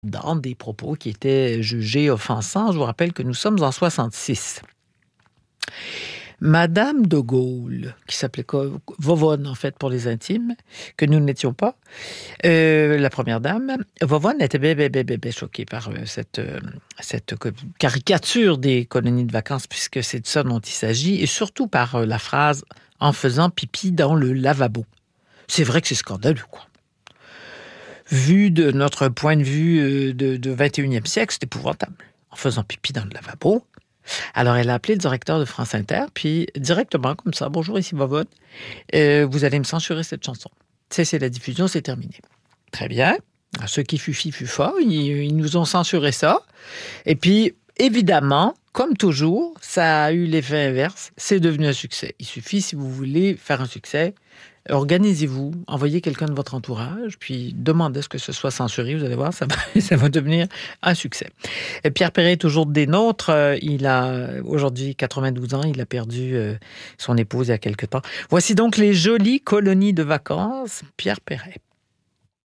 dans des propos qui étaient jugés offensants. Je vous rappelle que nous sommes en 66. Madame de Gaulle, qui s'appelait Vovonne, en fait, pour les intimes, que nous n'étions pas, la première dame, Vovonne était bien choquée par cette caricature des colonies de vacances, puisque c'est de ça dont il s'agit, et surtout par la phrase « en faisant pipi dans le lavabo ». C'est vrai que c'est scandaleux, quoi. Vu de notre point de vue de 21e siècle, c'est épouvantable. En faisant pipi dans le lavabo. Alors, elle a appelé le directeur de France Inter, puis directement, comme ça, « Bonjour, ici Vovonne, vous allez me censurer cette chanson. Cessez la diffusion, c'est terminé. » Très bien. Alors, ce qui fut fi fut fa, ils nous ont censuré ça. Et puis, évidemment, comme toujours, ça a eu l'effet inverse. C'est devenu un succès. Il suffit, si vous voulez faire un succès, organisez-vous, envoyez quelqu'un de votre entourage, puis demandez à ce que ce soit censuré. Vous allez voir, ça va devenir un succès. Et Pierre Perret est toujours des nôtres. Il a aujourd'hui 92 ans. Il a perdu son épouse il y a quelque temps. Voici donc les jolies colonies de vacances. Pierre Perret.